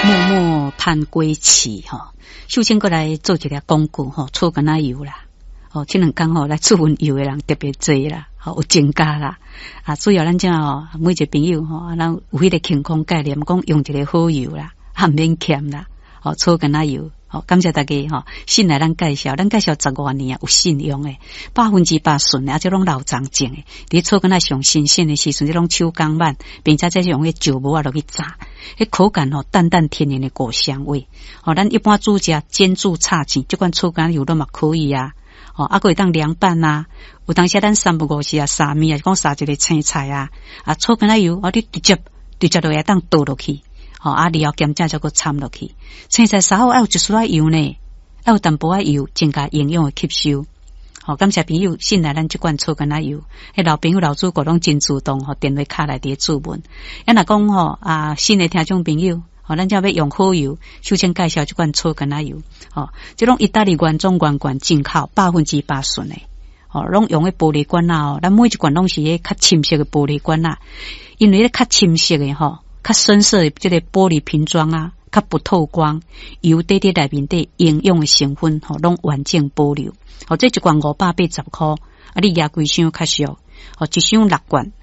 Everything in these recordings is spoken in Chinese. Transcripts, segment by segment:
默默盼归期哈，秀清过来做一个广告哈，醋橄榄油啦，哦，这两天吼来做温油的人特别多啦，好有增加啦，啊，主要咱这哦，每一个朋友吼，咱有迄个健康概念，讲用一个好油啦，还免欠啦，哦，醋橄榄油。好，感谢大家哈！信来咱介绍15多年啊，有信用诶，100%顺诶，而且拢老长种诶。你做跟那上新鲜诶时阵，这种手工版，并且再是用迄酒母啊落去炸，迄口感吼淡淡天然诶果香味。哦，咱一般煮食煎煮炒糋，这款醋干油都嘛可以啊。哦，还可以当凉拌啊，有当时咱3不5时啊，沙米啊，讲沙一个青菜啊，啊醋干油，啊你直接落来当倒落去。哦，啊，你要咸酱再个掺落去，青菜稍后还有一丝油呢，还有淡薄仔油，增加营养的吸收。好，感谢朋友信来咱这罐醋橄榄油，迄老朋友老主顾拢真主动吼，电话卡来伫注文。咱若讲吼啊，新的听众朋友，吼，咱只要用好油，首先介绍这罐醋橄榄油。吼，这种意大利原装原罐进口，100%顺的。吼，拢用的玻璃罐啊，哦，咱每一罐拢是迄较深色的玻璃罐啊，因为较深色的吼。较深色的这个玻璃瓶装啊，较不透光，油底内面的营养的成分吼，拢完整保留。哦，这一罐580块，啊，你压几箱较俗？哦，一箱6罐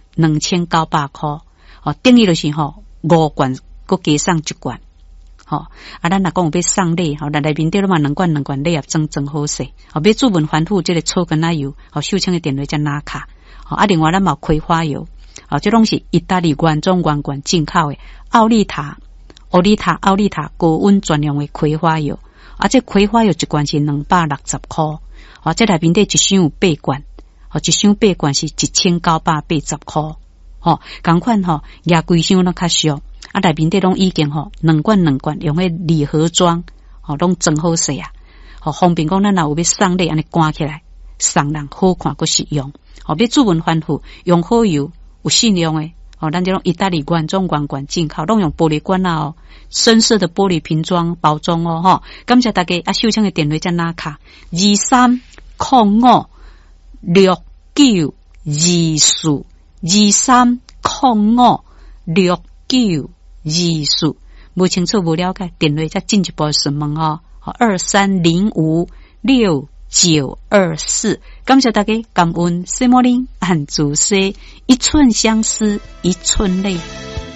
2900块。哦，等于就是吼5罐，佮加上1罐。哦，啊，咱若讲有要送礼，吼，内面底了嘛2罐礼盒装好势。哦，要注文反复这个醋橄榄油，哦，秀清的电话才拿卡。哦，啊，另外咱嘛有葵花油。啊，这拢是意大利原装原罐进口的奥利塔高温专用的葵花油，啊，这葵花油一罐是260块，啊，这内面底一箱有8罐，啊，一箱8罐是1980块，哦，同款吼，压规箱拢较俗，啊，内面底拢已经吼2罐用迄礼盒装，哦，拢装好势啊，哦，方便讲咱若有要送礼安尼关起来，送人好看佮实用，哦，要注文反复用好油。有信用诶，哦，咱这种意大利原装原罐进口，拢用玻璃罐啊，哦，深色的玻璃瓶装包装哦，哈，感谢大家啊！秀清的电话在哪卡？23052423056924，不清楚不了解，电话再进一步询问哦，23056924，感谢大家，感恩西莫林按主说，一寸相思一寸泪。